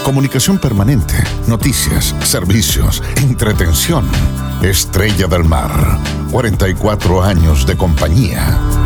Comunicación permanente, noticias, servicios, entretención. Estrella del Mar, 44 años de compañía.